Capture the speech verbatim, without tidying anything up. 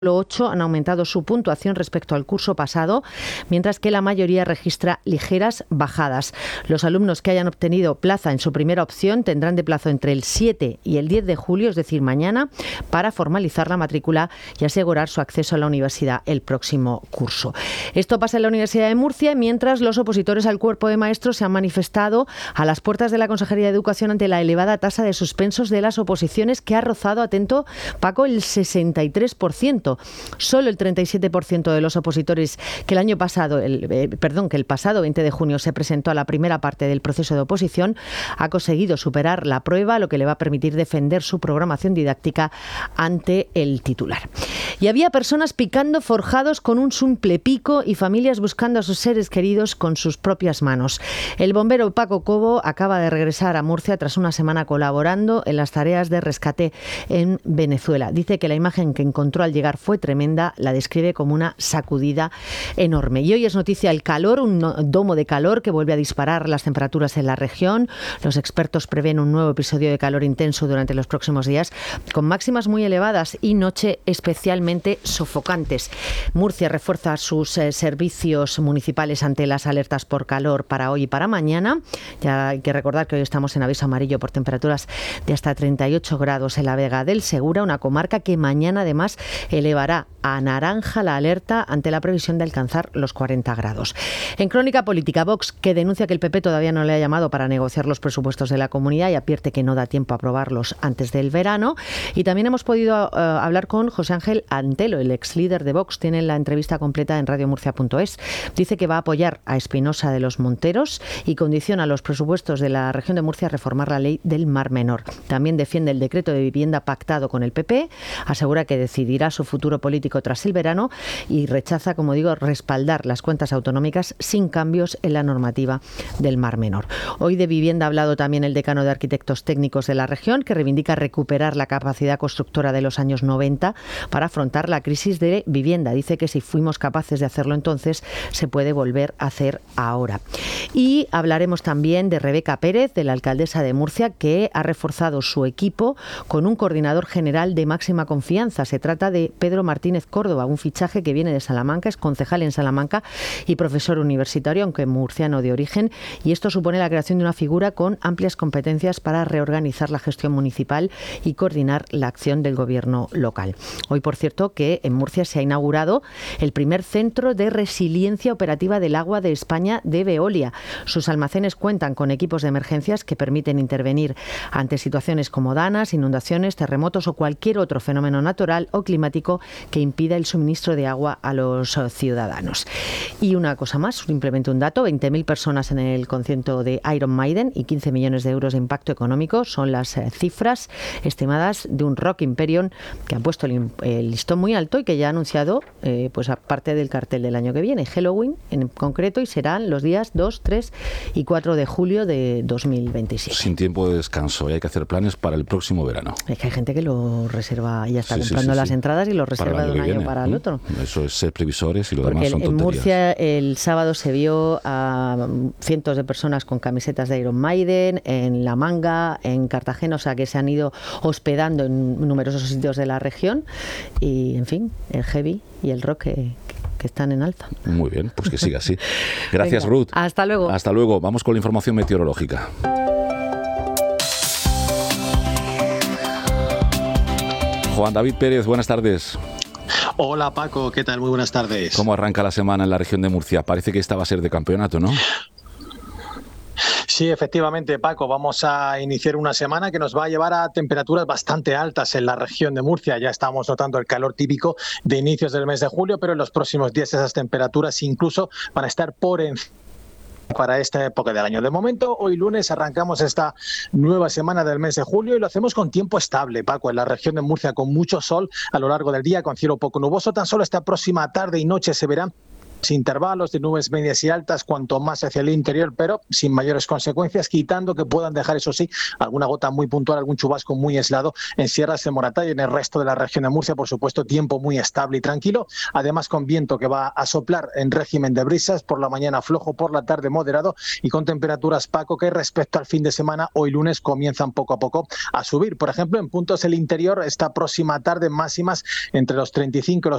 ocho han aumentado su puntuación respecto al curso pasado, mientras que la mayoría registra ligeras bajadas. Los alumnos que hayan obtenido plaza en su primera opción tendrán de plazo entre el siete y el diez de julio, es decir, mañana, para formalizar la matrícula y asegurar su acceso a la universidad el próximo curso. Esto pasa en la Universidad de Murcia, mientras los opositores al cuerpo de maestros se han manifestado a las puertas de la Consejería de Educación ante la elevada tasa de suspensos de las oposiciones, que ha rozado, atento, Paco, el sesenta y tres por ciento. Solo el treinta y siete por ciento de los opositores que el año pasado, el, eh, perdón, que el pasado veinte de junio se presentó a la primera parte del proceso de oposición, ha conseguido superar la prueba, lo que le va a permitir defender su programación didáctica ante el titular. Y había personas picando forjados con un simple pico y familias buscando a sus seres queridos con sus propias manos. El bombero Paco Cobo acaba de regresar a Murcia tras una semana colaborando en las tareas de rescate en Venezuela. Dice que la imagen que encontró al llegar fue tremenda, la describe como una sacudida enorme. Y hoy es noticia el calor, un domo de calor que vuelve a disparar las temperaturas en la región. Los expertos prevén un nuevo episodio de calor intenso durante los próximos días, con máximas muy elevadas y noche especialmente sofocantes. Murcia refuerza sus eh, servicios municipales ante las alertas por calor para hoy y para mañana. Ya hay que recordar que hoy estamos en aviso amarillo por temperaturas de hasta treinta y ocho grados en la Vega del Segura, una comarca que mañana además elevará a naranja la alerta ante la previsión de alcanzar los cuarenta grados. En crónica política, Vox, que denuncia que el P P todavía no le ha llamado para negociar los presupuestos de la comunidad y advierte que no da tiempo a aprobarlos antes del verano. Y también hemos podido uh, hablar con José Ángel Antelo, el ex líder de Vox. Tiene la entrevista completa en radio murcia punto es. Dice que va a apoyar a Espinosa de los Monteros y condiciona los presupuestos de la región de Murcia a reformar la ley del Mar Menor. También defiende el decreto de vivienda pactado con el P P, asegura que decidirá su futuro político tras el verano y rechaza, como digo, respaldar las cuentas autonómicas sin cambios en la normativa del Mar Menor. Hoy de vivienda ha hablado también el decano de Arquitectos Técnicos de la región, que reivindica recuperar la capacidad constructora de los años noventa para afrontar la crisis de vivienda. Dice que si fuimos capaces de hacerlo entonces, se puede volver a hacer ahora. Y hablaremos también de Rebeca Pérez, de la alcaldesa de Murcia, que ha reforzado su equipo con un coordinador general de máxima confianza. Se trata de Pedro Martínez Córdoba, un fichaje que viene de Salamanca, es concejal en Salamanca y profesor universitario, aunque murciano de origen, y esto supone la creación de una figura con amplias competencias para reorganizar la gestión municipal y coordinar la acción del gobierno local. Hoy, por cierto, que en Murcia se ha inaugurado el primer centro de resiliencia operativa del agua de España de Veolia. Sus almacenes cuentan con equipos de emergencias que permiten intervenir ante situaciones como danas, inundaciones, terremotos o cualquier otro fenómeno natural o climático que impida el suministro de agua a los ciudadanos. Y una cosa más, simplemente un dato: veinte mil personas en el concierto de Iron Maiden y quince millones de euros de impacto económico son las cifras estimadas de un Rock Imperium que ha puesto el, el listón muy alto y que ya ha anunciado, eh, pues aparte del cartel del año que viene, Halloween en concreto, y serán los días dos, tres y cuatro de julio de dos mil veintisiete. Sin tiempo de descanso, y hay que hacer planes para el próximo verano. Es que hay gente que lo reserva y ya está sí, comprando sí, sí, las sí. entradas y lo reserva de un año viene. para el otro. Eso es ser previsores y lo Porque demás son en tonterías. Murcia el sábado se vio a cientos de personas con camisetas de Iron Maiden, en La Manga, en Cartagena, o sea que se han ido hospedando en numerosos sitios de la región y, en fin, el heavy y el rock que, que están en alza. Muy bien, pues que siga así. Gracias, Venga, Ruth. Hasta luego. Hasta luego. Vamos con la información meteorológica. Juan David Pérez, buenas tardes. Hola Paco, ¿qué tal? Muy buenas tardes. ¿Cómo arranca la semana en la región de Murcia? Parece que esta va a ser de campeonato, ¿no? Sí, efectivamente, Paco, vamos a iniciar una semana que nos va a llevar a temperaturas bastante altas en la región de Murcia. Ya estamos notando el calor típico de inicios del mes de julio, pero en los próximos días esas temperaturas incluso van a estar por encima para esta época del año. De momento, hoy lunes arrancamos esta nueva semana del mes de julio y lo hacemos con tiempo estable, Paco, en la región de Murcia, con mucho sol a lo largo del día, con cielo poco nuboso. Tan solo esta próxima tarde y noche se verán intervalos de nubes medias y altas, cuanto más hacia el interior, pero sin mayores consecuencias, quitando que puedan dejar, eso sí, alguna gota muy puntual, algún chubasco muy aislado en Sierras de Moratalla y en el resto de la región de Murcia. Por supuesto, tiempo muy estable y tranquilo, además con viento que va a soplar en régimen de brisas, por la mañana flojo, por la tarde moderado y con temperaturas, Paco, que respecto al fin de semana, hoy lunes comienzan poco a poco a subir. Por ejemplo, en puntos del interior, esta próxima tarde máximas entre los treinta y cinco y los